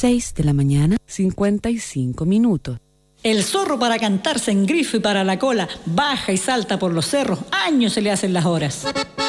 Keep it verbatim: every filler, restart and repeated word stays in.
seis de la mañana, cincuenta y cinco minutos. El zorro para cantarse en grifo y para la cola, baja y salta por los cerros, años se le hacen las horas.